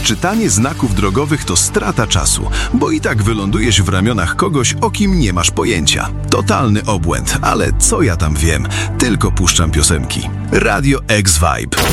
Czytanie znaków drogowych to strata czasu, bo i tak wylądujesz w ramionach kogoś, o kim nie masz pojęcia. Totalny obłęd, ale co ja tam wiem? Tylko puszczam piosenki. Radio X Vibe.